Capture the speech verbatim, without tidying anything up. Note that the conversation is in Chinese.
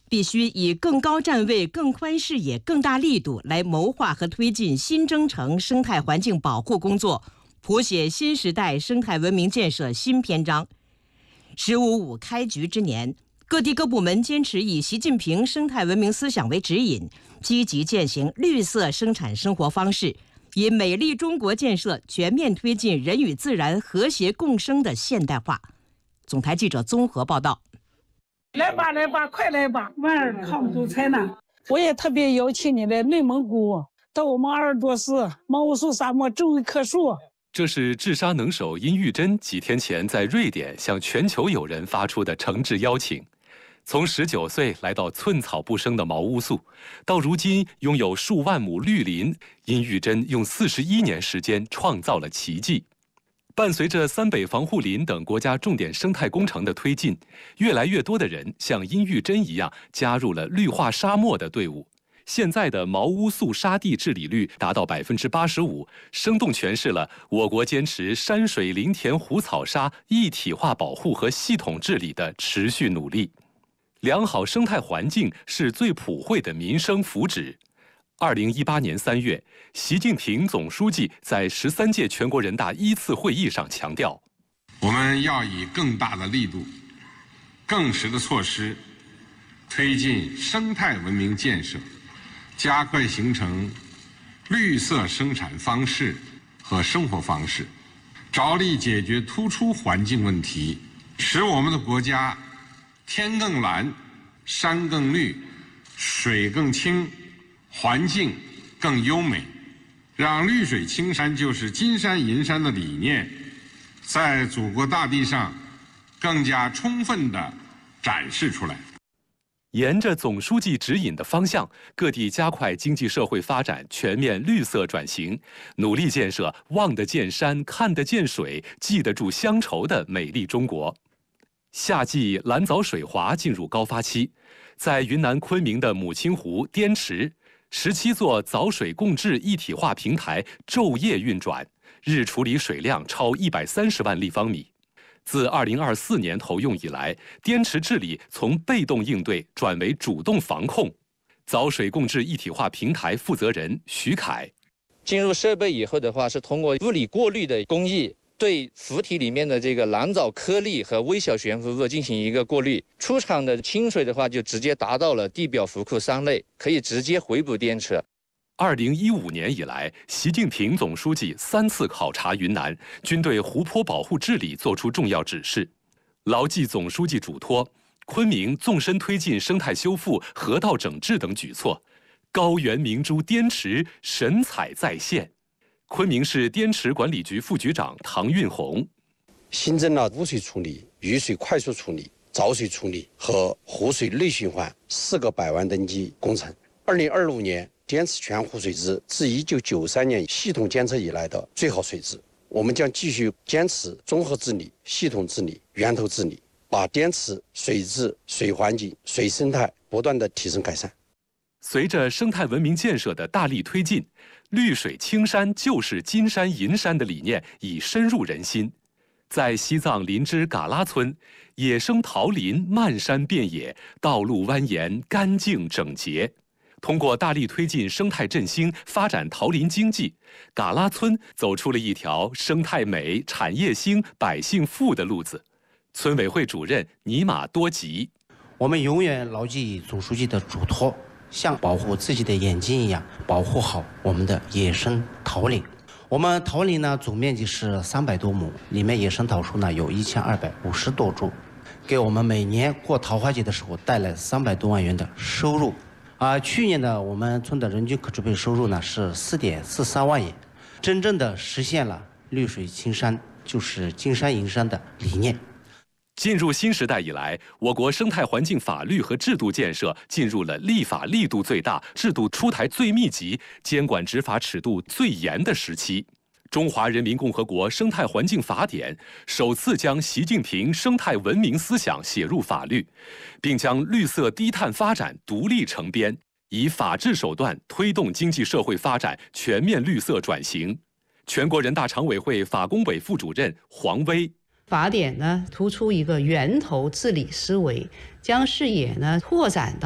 必须以更高站位、更宽视野、更大力度来谋划和推进新征程生态环境保护工作，谱写新时代生态文明建设新篇章。十五五开局之年，各地各部门坚持以习近平生态文明思想为指引，积极践行绿色生产生活方式，以美丽中国建设全面推进人与自然和谐共生的现代化。总台记者综合报道。 来吧来吧，快来吧，万儿抗毒灾难。我也特别邀请你来内蒙古，到我们鄂尔多斯毛乌素沙漠种一棵树。 这是治沙能手殷玉珍几天前在瑞典向全球友人发出的诚挚邀请。从十九岁来到寸草不生的毛乌素，到如今拥有数万亩绿林，殷玉珍用四十一年时间创造了奇迹。伴随着三北防护林等国家重点生态工程的推进，越来越多的人像殷玉珍一样加入了绿化沙漠的队伍。现在的毛乌素沙地治理率达到百分之八十五，生动诠释了我国坚持山水林田湖草沙一体化保护和系统治理的持续努力。良好生态环境是最普惠的民生福祉。二零一八年三月，习近平总书记在十三届全国人大一次会议上强调， 我们要以更大的力度、更实的措施，推进生态文明建设，加快形成绿色生产方式和生活方式，着力解决突出环境问题，使我们的国家天更蓝、山更绿、水更清，环境更优美，让绿水青山就是金山银山的理念在祖国大地上更加充分地展示出来。 沿着总书记指引的方向，各地加快经济社会发展全面绿色转型，努力建设望得见山、看得见水、记得住乡愁的美丽中国。夏季蓝藻水华进入高发期，在云南昆明的母亲湖滇池，十七座藻水共治一体化平台昼夜运转，日处理水量超一百三十万立方米。自二零二四年投用以来，滇池治理从被动应对转为主动防控。藻水共治一体化平台负责人徐凯： 进入设备以后的话，是通过物理过滤的工艺，对浮体里面的这个蓝藻颗粒和微小悬浮物进行一个过滤。出厂的清水的话，就直接达到了地表浮库三类，可以直接回补滇池。 二零一五年以来，习近平总书记三次考察云南，均对湖泊保护治理作出重要指示。牢记总书记嘱托，昆明纵深推进生态修复、河道整治等举措，高原明珠滇池神采再现。昆明市滇池管理局副局长唐运红： 新增了污水处理、雨水快速处理、藻水处理和湖水内循环四个百万吨级工程。二零二五年，滇池全湖水质自一九九三年系统监测以来的最好水质。我们将继续坚持综合治理、系统治理、源头治理，把滇池水质、水环境、水生态不断的提升改善。 随着生态文明建设的大力推进，绿水青山就是金山银山的理念已深入人心。在西藏林芝嘎拉村，野生桃林漫山遍野，道路蜿蜒，干净整洁。通过大力推进生态振兴、发展桃林经济，嘎拉村走出了一条生态美、产业兴、百姓富的路子。村委会主任尼玛多吉： 我们永远牢记总书记的嘱托，像保护自己的眼睛一样，保护好我们的野生桃林。我们桃林呢，总面积是三百多亩，里面野生桃树呢有一千二百五十多株，给我们每年过桃花节的时候带来三百多万元的收入。啊，去年呢，我们村的人均可支配收入呢是四点四三万元，真正的实现了绿水青山就是金山银山的理念。 进入新时代以来，我国生态环境法律和制度建设进入了立法力度最大、制度出台最密集、监管执法尺度最严的时期。中华人民共和国生态环境法典首次将习近平生态文明思想写入法律，并将绿色低碳发展独立成编，以法治手段推动经济社会发展全面绿色转型。全国人大常委会法工委副主任黄威： 法典呢突出一个源头治理思维，将视野呢拓展到